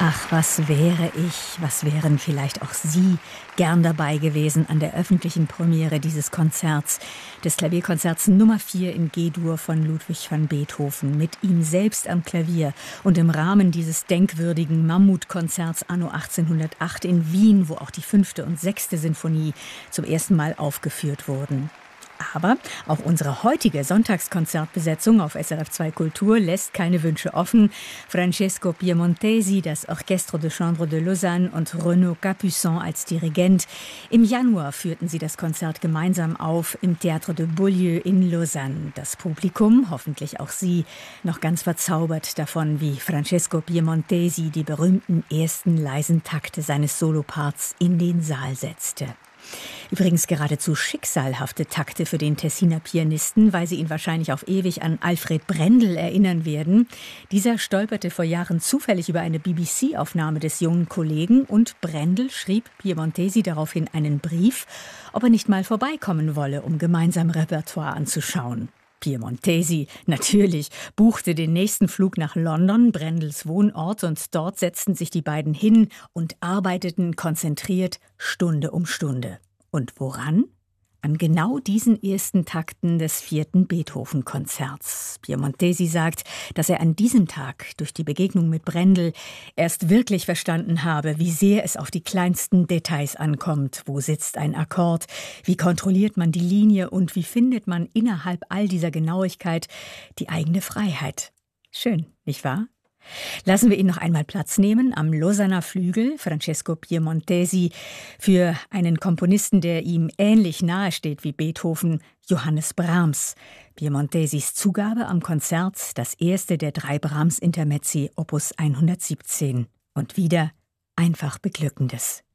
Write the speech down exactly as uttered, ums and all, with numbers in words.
Ach, was wäre ich, was wären vielleicht auch Sie gern dabei gewesen an der öffentlichen Premiere dieses Konzerts, des Klavierkonzerts Nummer vier in G-Dur von Ludwig van Beethoven, mit ihm selbst am Klavier und im Rahmen dieses denkwürdigen Mammutkonzerts anno achtzehnhundertacht in Wien, wo auch die fünfte und sechste Sinfonie zum ersten Mal aufgeführt wurden. Aber auch unsere heutige Sonntagskonzertbesetzung auf S R F zwei Kultur lässt keine Wünsche offen. Francesco Piemontesi, das Orchestre de Chambre de Lausanne und Renaud Capuçon als Dirigent. Im Januar führten sie das Konzert gemeinsam auf im Théâtre de Beaulieu in Lausanne. Das Publikum, hoffentlich auch Sie, noch ganz verzaubert davon, wie Francesco Piemontesi die berühmten ersten leisen Takte seines Soloparts in den Saal setzte. Übrigens geradezu schicksalhafte Takte für den Tessiner Pianisten, weil sie ihn wahrscheinlich auf ewig an Alfred Brendel erinnern werden. Dieser stolperte vor Jahren zufällig über eine B B C-Aufnahme des jungen Kollegen und Brendel schrieb Piemontesi daraufhin einen Brief, ob er nicht mal vorbeikommen wolle, um gemeinsam Repertoire anzuschauen. Piemontesi, natürlich, buchte den nächsten Flug nach London, Brendels Wohnort, und dort setzten sich die beiden hin und arbeiteten konzentriert Stunde um Stunde. Und woran? An genau diesen ersten Takten des vierten Beethoven-Konzerts. Piemontesi sagt, dass er an diesem Tag durch die Begegnung mit Brendel erst wirklich verstanden habe, wie sehr es auf die kleinsten Details ankommt. Wo sitzt ein Akkord? Wie kontrolliert man die Linie? Und wie findet man innerhalb all dieser Genauigkeit die eigene Freiheit? Schön, nicht wahr? Lassen wir ihn noch einmal Platz nehmen am Lausanner Flügel, Francesco Piemontesi, für einen Komponisten, der ihm ähnlich nahe steht wie Beethoven, Johannes Brahms. Piemontesis Zugabe am Konzert, das erste der drei Brahms-Intermezzi, Opus hundertsiebzehn. Und wieder einfach Beglückendes.